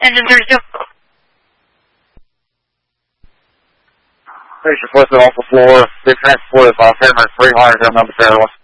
Engine 32. Station Flipped off the floor. Big transport is Fairmont 300 on number 0.